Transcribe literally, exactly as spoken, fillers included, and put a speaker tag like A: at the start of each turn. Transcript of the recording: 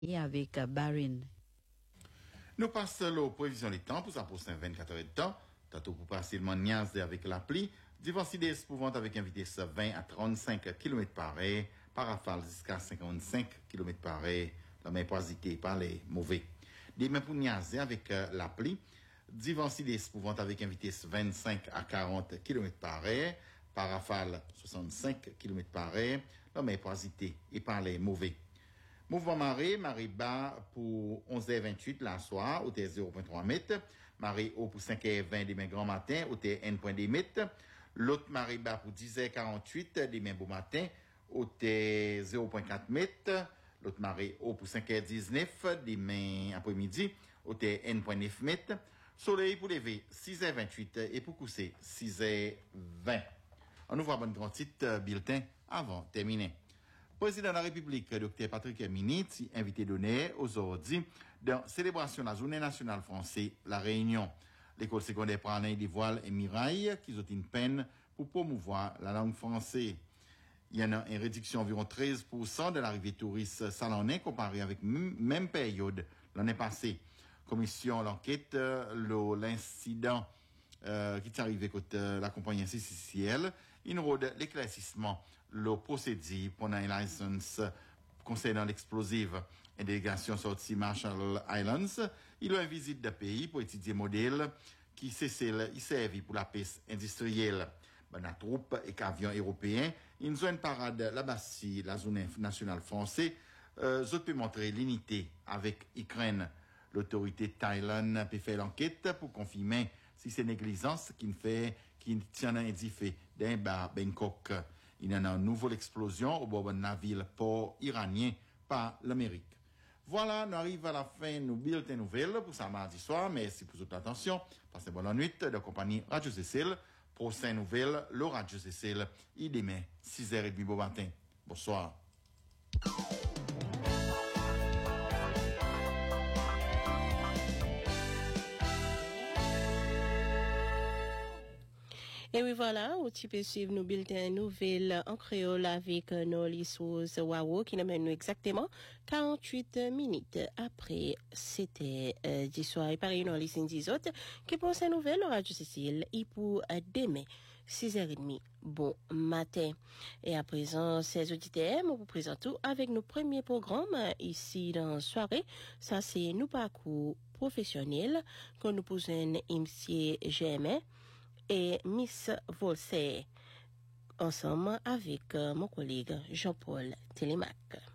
A: et avec Barin.
B: Nous passons aux prévisions des temps pour ça pour vingt-quatre heures de temps. Tantôt pour passer le niaise avec la pluie. Diversité pouvant avec une vitesse vingt à trente-cinq kilomètres par heure. Par rafale jusqu'à cinquante-cinq kilomètres par heure. La même posité par les mauvais. Des mêmes pour niaise avec la pluie. Diversité pouvant avec une vitesse vingt-cinq à quarante kilomètres par heure. Par rafale soixante-cinq kilomètres par heure. La même posité et par les mauvais. Mouvement marée, marée bas pour onze heures vingt-huit la soir, au T zéro virgule trois mètres. Marée haut pour cinq heures vingt demain grand matin, au T un virgule deux mètres. L'autre marée bas pour dix heures quarante-huit demain beau matin, au T zéro virgule quatre mètres. L'autre marée haut pour cinq heures dix-neuf demain après-midi, au T un virgule neuf mètres. Soleil pour lever six heures vingt-huit et pour coucher six heures vingt. On ouvre un bon grand titre bulletin avant de terminer. Président de la République, Dr Patrick Miniti, invité d'honneur aujourd'hui dans célébration de la Journée nationale française, La Réunion. L'école secondaire Pranin des Voiles et Mirail, qui ont une peine pour promouvoir la langue française. Il y en a une réduction d'environ treize pour cent de l'arrivée touriste salonnais comparé avec m- même période l'année passée. Commission l'enquête, le, l'incident euh, qui est arrivé côté euh, la compagnie C C C L, il rôde l'éclaircissement, le procédé pendant une licence concernant l'explosive. Une délégation sortie Marshall Islands, il a une visite de pays pour étudier modèle qui cessent, il servi pour la paix industrielle. Ben, la troupe et qu'avions européens, ils ont une parade là-bas, si la zone nationale française, euh, autres peut montrer l'unité avec Ukraine. L'autorité thaïlandaise peut faire l'enquête pour confirmer si c'est négligence qui ne fait, qui tient un édifice d'un bar Bangkok. Il y a une nouvelle explosion au bord d'un navire port iranien par l'Amérique. Voilà, nous arrivons à la fin de nos bulletins nouvelles pour ce mardi soir. Merci pour votre attention. Passez bonne nuit de compagnie Radio Cécile. Prochaine nouvelle, le Radio Cécile. Il demain, six heures trente bon matin. Bonsoir.
C: Et oui, voilà, où tu peux suivre nos bulletins nouvelles en créole avec nos lissos Wawo qui nous mènent exactement quarante-huit minutes après. C'était euh, du soir et pareil, nous lisons dix autres qui pour ces nouvelles, Radio Cécile, et pour euh, demain, six heures trente. Bon matin. Et à présent, ces auditeurs, nous vous présentons avec nos premiers programmes ici dans la soirée. Ça, c'est nos parcours professionnels que nous posons M. G M A et Miss Volsey, ensemble avec euh, mon collègue Jean-Paul Télémac.